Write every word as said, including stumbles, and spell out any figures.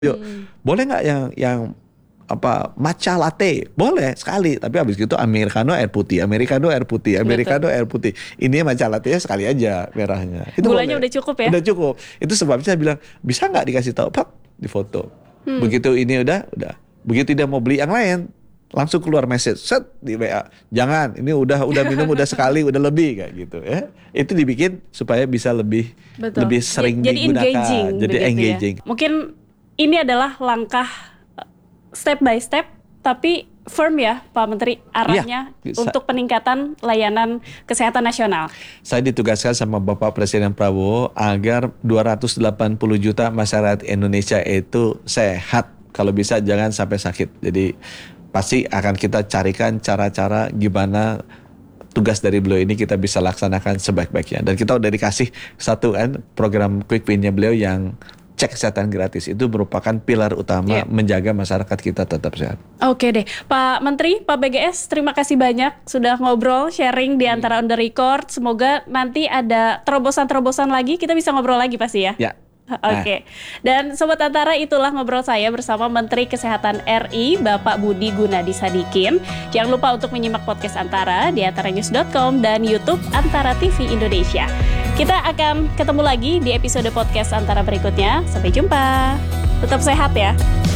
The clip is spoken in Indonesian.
Yuk, boleh nggak yang yang apa matcha latte? Boleh sekali, tapi habis gitu americano air putih, americano air putih, americano air putih. Ini matcha latte sekali aja merahnya. Itu Gulanya boleh. udah cukup ya? Udah cukup. Itu sebabnya saya bilang bisa nggak dikasih tahu, Pak, di foto. Hmm. Begitu ini udah, udah. Begitu dia mau beli yang lain, langsung keluar message, set di W A. Jangan, ini udah udah minum udah sekali, udah lebih kayak gitu ya. Itu dibikin supaya bisa lebih Betul. lebih sering jadi digunakan, engaging, jadi begitu engaging. Ya. Mungkin ini adalah langkah step by step, tapi firm ya Pak Menteri arahnya ya, untuk peningkatan layanan kesehatan nasional. Saya ditugaskan sama Bapak Presiden Prabowo agar dua ratus delapan puluh juta masyarakat Indonesia itu sehat. Kalau bisa jangan sampai sakit. Jadi pasti akan kita carikan cara-cara gimana tugas dari beliau ini kita bisa laksanakan sebaik-baiknya. Dan kita udah dikasih satu kan program quick win-nya beliau yang cek kesehatan gratis. Itu merupakan pilar utama yeah. menjaga masyarakat kita tetap sehat. Oke deh, Pak Menteri, Pak B G S, terima kasih banyak sudah ngobrol, sharing di antara on the record. Semoga nanti ada terobosan-terobosan lagi, kita bisa ngobrol lagi pasti ya? Ya. Oke, okay. Dan Sobat Antara, itulah ngobrol saya bersama Menteri Kesehatan R I, Bapak Budi Gunadi Sadikin. Jangan lupa untuk menyimak podcast Antara di antara news dot com dan YouTube Antara T V Indonesia. Kita akan ketemu lagi di episode podcast Antara berikutnya. Sampai jumpa. Tetap sehat ya.